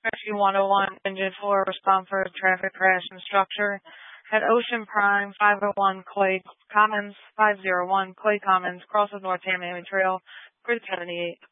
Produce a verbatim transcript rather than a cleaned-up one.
Rescue one oh one, Engine four, respond for a traffic crash and structure at Ocean Prime, five oh one Clay Commons, five oh one Clay Commons, cross of North Tamiami Trail, Grid seventy-eight.